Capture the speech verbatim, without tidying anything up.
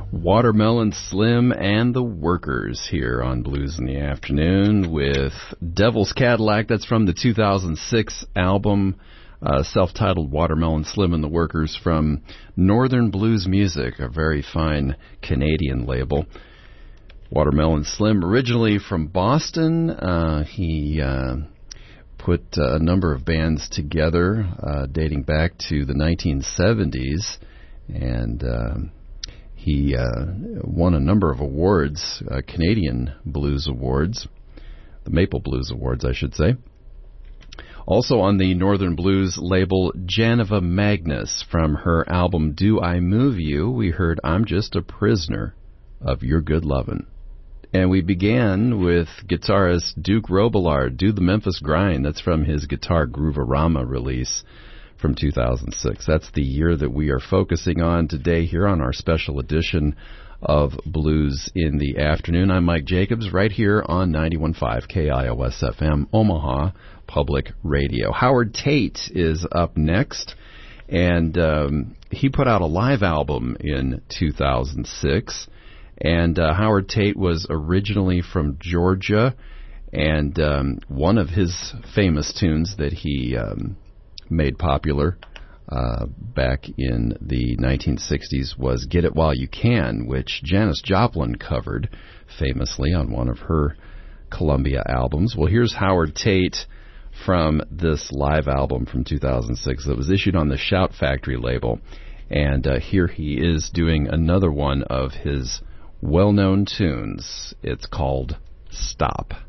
Watermelon Slim and the Workers here on Blues in the Afternoon with Devil's Cadillac. That's from the two thousand six album, uh, self-titled Watermelon Slim and the Workers from Northern Blues Music, a very fine Canadian label. Watermelon Slim, originally from Boston, uh, he uh, put uh, a number of bands together uh, dating back to the nineteen seventies, and uh, he uh, won a number of awards, uh, Canadian Blues Awards, the Maple Blues Awards, I should say. Also on the Northern Blues label, Janova Magnus, from her album Do I Move You, we heard I'm Just a Prisoner of Your Good Lovin'. And we began with guitarist Duke Robillard, Do the Memphis Grind. That's from his Guitar Grooverama release from two thousand six. That's the year that we are focusing on today here on our special edition of Blues in the Afternoon. I'm Mike Jacobs, right here on ninety-one point five K I O S F M, Omaha Public Radio. Howard Tate is up next, and um, he put out a live album in two thousand six. And uh, Howard Tate was originally from Georgia, and um, one of his famous tunes that he um, made popular uh, back in the nineteen sixties was Get It While You Can, which Janis Joplin covered famously on one of her Columbia albums. Well, here's Howard Tate from this live album from two thousand six that was issued on the Shout Factory label. And uh, here he is doing another one of his well-known tunes. It's called Stop.